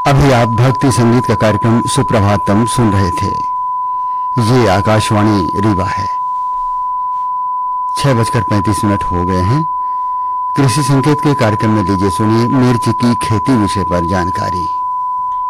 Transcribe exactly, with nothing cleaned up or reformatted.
अभी आप भक्ति संगीत का कार्यक्रम सुप्रभातम सुन रहे थे। ये आकाशवाणी रीवा है। छह बजकर पैंतीस मिनट हो गए हैं। कृषि संकेत के कार्यक्रम में लीजिए सुनिए मिर्च की खेती विषय पर जानकारी।